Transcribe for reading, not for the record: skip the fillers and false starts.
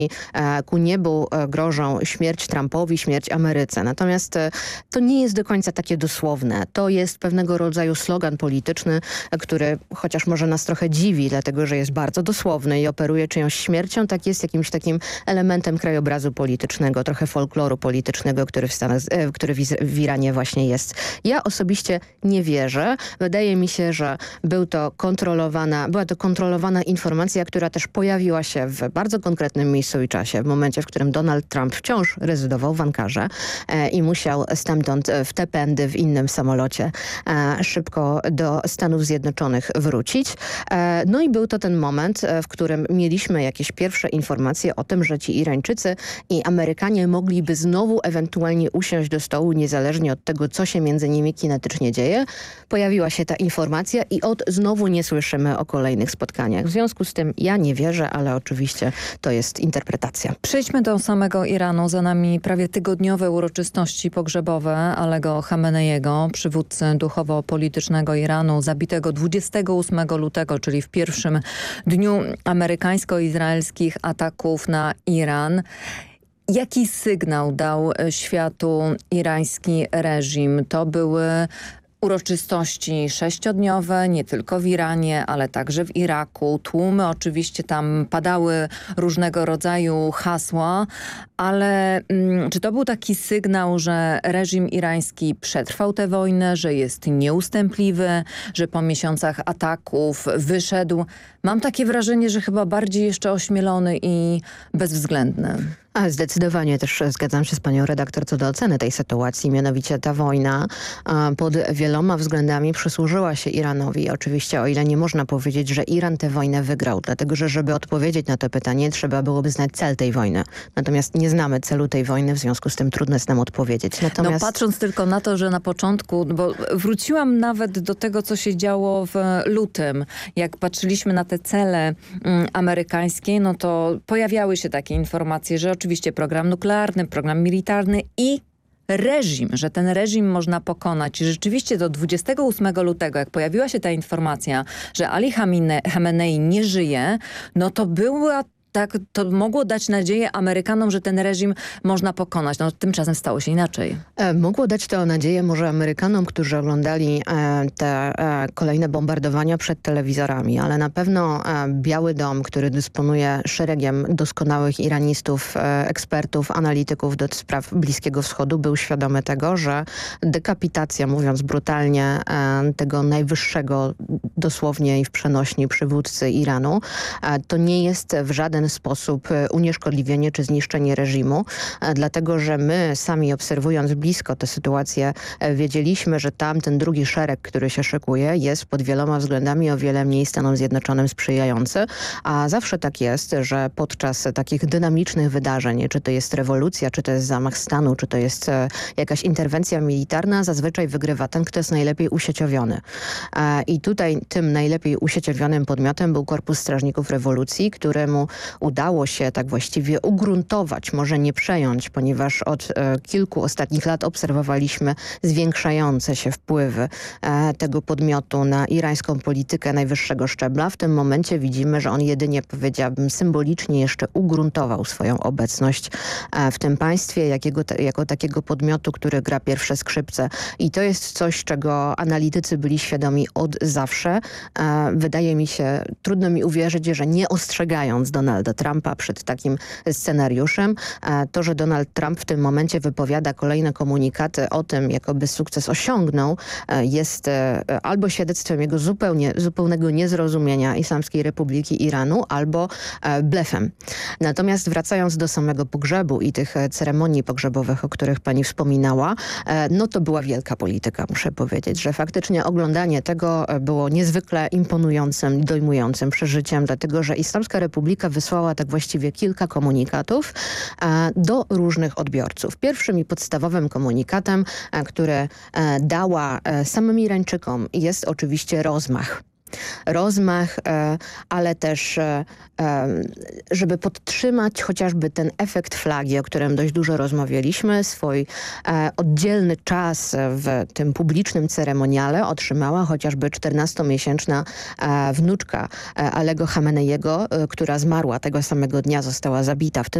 ku niebu grożą śmierć Trumpowi, śmierć Ameryce. Natomiast to nie jest do końca takie dosłowne. To jest pewnego rodzaju slogan polityczny, który chociaż może nas trochę dziwi, dlatego że jest bardzo dosłowny i operuje czyjąś śmiercią, tak jest jakimś takim elementem krajobrazu politycznego, trochę folkloru politycznego, który w Iranie właśnie jest. Ja osobiście nie wierzę. Wydaje mi się, że była to kontrolowana informacja, która też pojawiła się w bardzo konkretnym miejscu i czasie, w momencie, w którym Donald Trump wciąż rezydował w Ankarze i musiał stamtąd w te pędy w innym samolocie szybko do Stanów Zjednoczonych wrócić. No i był to ten moment, w którym mieliśmy jakieś pierwsze informacje o tym, że ci Irańczycy i Amerykanie mogliby znowu ewentualnie usiąść do stołu, niezależnie od tego, co się między nimi kinetycznie dzieje. Pojawiła się ta informacja i znowu nie słyszymy o kolejnych spotkaniach. W związku z tym ja nie wierzę, ale oczywiście to jest interpretacja. Przejdźmy do samego Iranu. Za nami prawie tygodniowe uroczystości pogrzebowe Alego Chameneiego, przywódcy duchowo-politycznego Iranu, zabitego 28 lutego, czyli w pierwszym dniu amerykańsko-izraelskich ataków na Iran. Jaki sygnał dał światu irański reżim? To były uroczystości 6-dniowe, nie tylko w Iranie, ale także w Iraku. Tłumy oczywiście tam padały różnego rodzaju hasła, ale czy to był taki sygnał, że reżim irański przetrwał tę wojnę, że jest nieustępliwy, że po miesiącach ataków wyszedł? Mam takie wrażenie, że chyba bardziej jeszcze ośmielony i bezwzględny. Zdecydowanie też zgadzam się z panią redaktor co do oceny tej sytuacji. Mianowicie ta wojna pod wieloma względami przysłużyła się Iranowi. Oczywiście o ile nie można powiedzieć, że Iran tę wojnę wygrał, dlatego że żeby odpowiedzieć na to pytanie trzeba byłoby znać cel tej wojny. Natomiast nie znamy celu tej wojny, w związku z tym trudno jest nam odpowiedzieć. Natomiast... No patrząc tylko na to, że na początku, bo wróciłam nawet do tego, co się działo w lutym. Jak patrzyliśmy na te cele amerykańskie, no to pojawiały się takie informacje, że oczywiście program nuklearny, program militarny i reżim, że ten reżim można pokonać. I rzeczywiście do 28 lutego, jak pojawiła się ta informacja, że Ali Khamenei nie żyje, no to była to mogło dać nadzieję Amerykanom, że ten reżim można pokonać. No tymczasem stało się inaczej. Mogło dać to nadzieję może Amerykanom, którzy oglądali te kolejne bombardowania przed telewizorami, ale na pewno Biały Dom, który dysponuje szeregiem doskonałych iranistów, ekspertów, analityków do spraw Bliskiego Wschodu, był świadomy tego, że dekapitacja, mówiąc brutalnie, tego najwyższego dosłownie i w przenośni przywódcy Iranu, to nie jest w żaden sposób unieszkodliwienie czy zniszczenie reżimu, dlatego że my sami obserwując blisko tę sytuację wiedzieliśmy, że tam ten drugi szereg, który się szykuje, jest pod wieloma względami o wiele mniej Stanom Zjednoczonym sprzyjający, a zawsze tak jest, że podczas takich dynamicznych wydarzeń, czy to jest rewolucja, czy to jest zamach stanu, czy to jest jakaś interwencja militarna, zazwyczaj wygrywa ten, kto jest najlepiej usieciowiony. I tutaj tym najlepiej usieciowionym podmiotem był Korpus Strażników Rewolucji, któremu udało się tak właściwie ugruntować, może nie przejąć, ponieważ od kilku ostatnich lat obserwowaliśmy zwiększające się wpływy tego podmiotu na irańską politykę najwyższego szczebla. W tym momencie widzimy, że on jedynie, powiedziałabym, symbolicznie jeszcze ugruntował swoją obecność w tym państwie jako takiego podmiotu, który gra pierwsze skrzypce. I to jest coś, czego analitycy byli świadomi od zawsze. Wydaje mi się, trudno mi uwierzyć, że nie ostrzegając Donalda Trumpa przed takim scenariuszem, to, że Donald Trump w tym momencie wypowiada kolejne komunikaty o tym, jakoby sukces osiągnął, jest albo świadectwem jego zupełnego niezrozumienia Islamskiej Republiki Iranu, albo blefem. Natomiast wracając do samego pogrzebu i tych ceremonii pogrzebowych, o których pani wspominała, no to była wielka polityka, muszę powiedzieć, że faktycznie oglądanie tego było niezwykle imponującym i dojmującym przeżyciem, dlatego że Islamska Republika wysłała tak właściwie kilka komunikatów do różnych odbiorców. Pierwszym i podstawowym komunikatem, który dała samym Irańczykom, jest oczywiście rozmach. rozmach, ale też żeby podtrzymać chociażby ten efekt flagi, o którym dość dużo rozmawialiśmy, swój oddzielny czas w tym publicznym ceremoniale otrzymała chociażby 14-miesięczna wnuczka Alego Chameneiego, która zmarła tego samego dnia, została zabita w tym